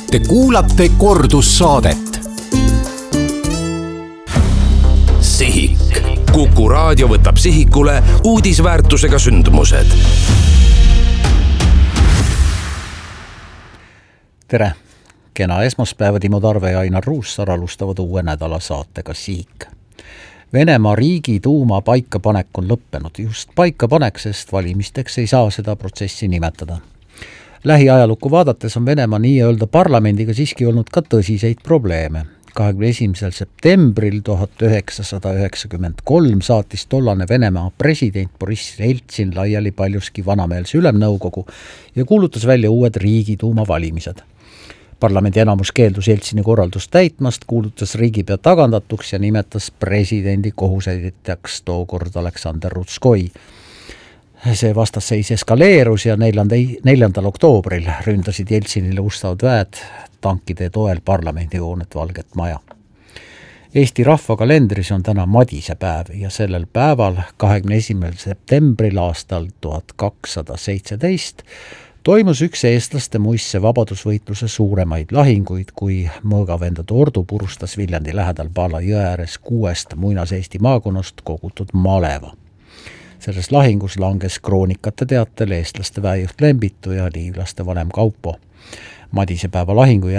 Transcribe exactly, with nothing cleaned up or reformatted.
Te kuulate kordussaadet. Sihik. Kuku raadio võtab sihikule uudisväärtusega sündmused. Tere! Kena esmaspäeva Timo Tarve ja Ainar Ruussaar alustavad uue nädala saatega Sihik. Venemaa riigiduuma paikapanek on lõppenud. Just paikapanek, sest valimisteks ei saa seda protsessi nimetada. Lähiajalukku vaadates on Venemaa nii-öelda parlamendiga siiski olnud ka tõsiseid probleeme. kahekümne esimesel septembril tuhat üheksasada üheksakümmend kolm saatis tollane Venemaa president Boriss Jeltsin laiali paljuski vanameelse ülemnõukogu ja kuulutas välja uued riigiduuma valimised. Parlamendi enamus keeldus Jeltsini korraldust täitmast, kuulutas riigipea tagandatuks ja nimetas presidendi kohusetäitjaks tookord Aleksander Rutskoi. See vastasseis eskaleerus ja neljandal oktoobril ründasid Jeltsinile ustavad väed tankide toel parlamendihoonet Valget Maja. Eesti rahvakalendris on täna Madise päev ja sellel päeval kahekümne esimesel septembril aastal tuhat kakssada seitseteist toimus üks eestlaste muistse vabadusvõitluse suuremaid lahinguid, kui mõõgavendade ordu purustas Viljandi lähedal Paala jõe ääres kuuest muinas-Eesti maakonnast kogutud maleva. Selles lahingus langes kroonikate teatel eestlaste väejuht Lembitu ja liivlaste vanem Kaupo. Madise päeva lahingu